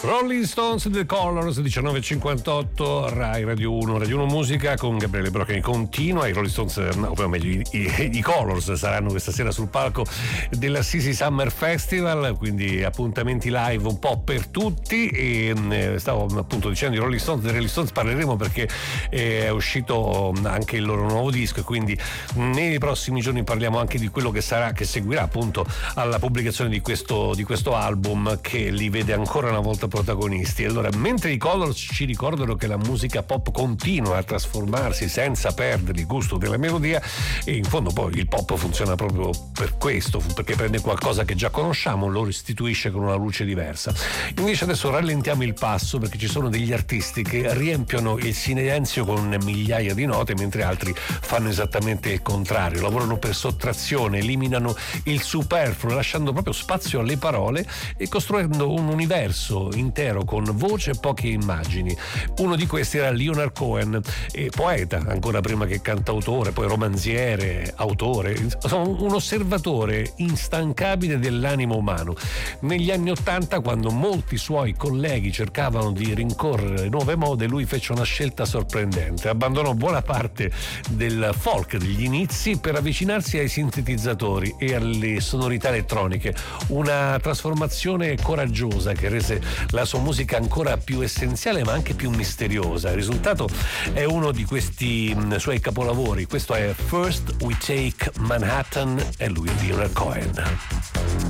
Rolling Stones, The Colors, 19:58, Rai Radio 1, Radio 1 Musica con Gabriele Brocca in continua. I Rolling Stones, o meglio i Colors, saranno questa sera sul palco dell'Assisi Summer Festival, quindi appuntamenti live un po' per tutti. E stavo appunto dicendo i Rolling Stones, dei Rolling Stones parleremo perché è uscito anche il loro nuovo disco, e quindi nei prossimi giorni parliamo anche di quello che seguirà appunto alla pubblicazione di questo album, che li vede ancora una volta protagonisti. Allora, mentre i Colors ci ricordano che la musica pop continua a trasformarsi senza perdere il gusto della melodia, e in fondo poi il pop funziona proprio per questo, perché prende qualcosa che già conosciamo, lo restituisce con una luce diversa. Invece adesso rallentiamo il passo, perché ci sono degli artisti che riempiono il silenzio con migliaia di note, mentre altri fanno esattamente il contrario, lavorano per sottrazione, eliminano il superfluo, lasciando proprio spazio alle parole e costruendo un universo intero con voce e poche immagini. Uno di questi era Leonard Cohen, poeta ancora prima che cantautore, poi romanziere, autore, insomma un osservatore instancabile dell'animo umano. Negli anni '80, quando molti suoi colleghi cercavano di rincorrere nuove mode, lui fece una scelta sorprendente: abbandonò buona parte del folk degli inizi per avvicinarsi ai sintetizzatori e alle sonorità elettroniche, una trasformazione coraggiosa che rese la sua musica ancora più essenziale ma anche più misteriosa. Il risultato è uno di questi suoi capolavori. Questo è First We Take Manhattan, e lui è Leonard Cohen.